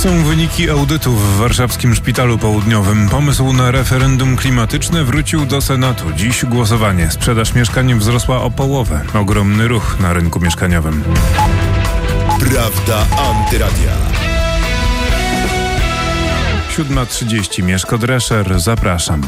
Są wyniki audytu w warszawskim Szpitalu Południowym. Pomysł na referendum klimatyczne wrócił do Senatu. Dziś głosowanie. Sprzedaż mieszkań wzrosła o połowę. Ogromny ruch na rynku mieszkaniowym. Prawda Antyradia. 7:30. Mieszko Drescher. Zapraszam.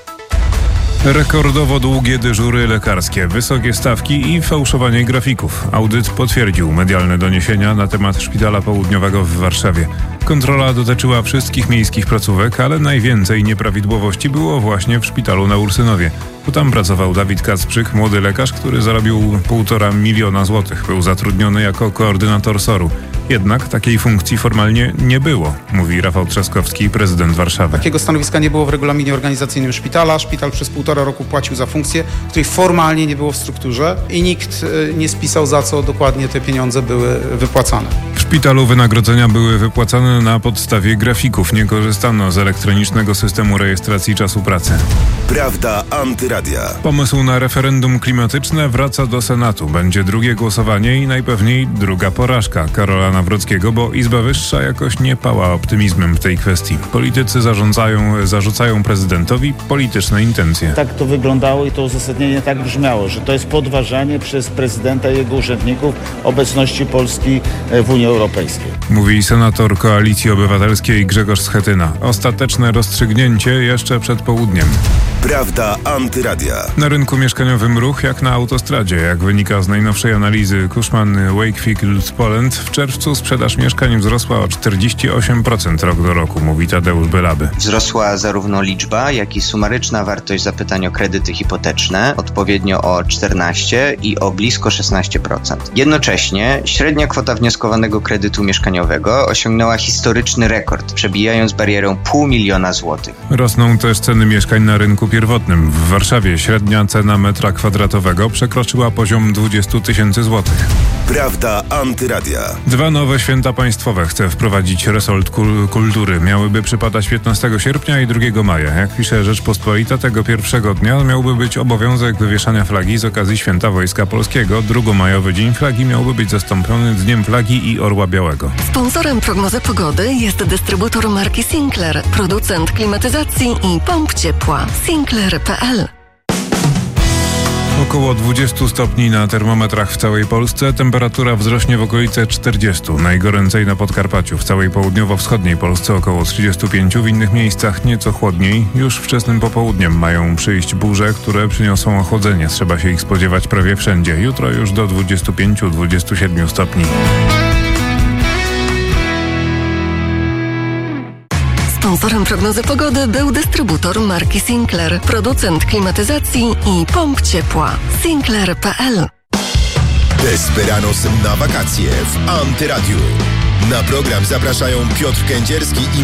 Rekordowo długie dyżury lekarskie, wysokie stawki i fałszowanie grafików. Audyt potwierdził medialne doniesienia na temat Szpitala Południowego w Warszawie. Kontrola dotyczyła wszystkich miejskich placówek, ale najwięcej nieprawidłowości było właśnie w szpitalu na Ursynowie. To tam pracował Dawid Kacprzyk, młody lekarz, który zarobił 1,5 miliona złotych. Był zatrudniony jako koordynator SOR-u. Jednak takiej funkcji formalnie nie było, mówi Rafał Trzaskowski, prezydent Warszawy. Takiego stanowiska nie było w regulaminie organizacyjnym szpitala. Szpital przez 1,5 roku płacił za funkcję, której formalnie nie było w strukturze i nikt nie spisał, za co dokładnie te pieniądze były wypłacane. W szpitalu wynagrodzenia były wypłacane na podstawie grafików. Nie korzystano z elektronicznego systemu rejestracji czasu pracy. Prawda Antyradia. Pomysł na referendum klimatyczne wraca do Senatu. Będzie drugie głosowanie i najpewniej druga porażka Karola Nawrockiego, bo Izba Wyższa jakoś nie pała optymizmem w tej kwestii. Politycy zarzucają prezydentowi polityczne intencje. Tak to wyglądało i to uzasadnienie tak brzmiało, że to jest podważanie przez prezydenta i jego urzędników obecności Polski w Unii Europejskiej. Mówi senator Koalicji Obywatelskiej Grzegorz Schetyna. Ostateczne rozstrzygnięcie jeszcze przed południem. Prawda Antyradia. Na rynku mieszkaniowym ruch jak na autostradzie. Jak wynika z najnowszej analizy Cushman Wakefield Poland, w czerwcu sprzedaż mieszkań wzrosła o 48% rok do roku, mówi Tadeusz Belaby. Wzrosła zarówno liczba, jak i sumaryczna wartość zapytań o kredyty hipoteczne, odpowiednio o 14% i o blisko 16%. Jednocześnie średnia kwota wnioskowanego kredytu mieszkaniowego osiągnęła historyczny rekord, przebijając barierę 500 000 złotych. Rosną też ceny mieszkań na rynku pierwotnym. W Warszawie średnia cena metra kwadratowego przekroczyła poziom 20 000 złotych. Prawda Antyradia. 2 nowe święta państwowe chce wprowadzić resort kultury. Miałyby przypadać 15 sierpnia i 2 maja. Jak pisze Rzeczpospolita, tego pierwszego dnia miałby być obowiązek wywieszania flagi z okazji Święta Wojska Polskiego. 2-majowy Dzień Flagi miałby być zastąpiony Dniem Flagi i Orła Białego. Sponsorem prognozy pogody jest dystrybutor marki Sinclair, producent klimatyzacji i pomp ciepła. Sinclair.pl. Około 20 stopni na termometrach w całej Polsce. Temperatura wzrośnie w okolice 40. Najgoręcej na Podkarpaciu. W całej południowo-wschodniej Polsce około 35. W innych miejscach nieco chłodniej. Już wczesnym popołudniem mają przyjść burze, które przyniosą ochłodzenie. Trzeba się ich spodziewać prawie wszędzie. Jutro już do 25-27 stopni. Sponsorem prognozy pogody był dystrybutor marki Sinclair, producent klimatyzacji i pomp ciepła. Sinclair.pl. Desperados na wakacje w Antyradiu. Na program zapraszają Piotr Kędzierski i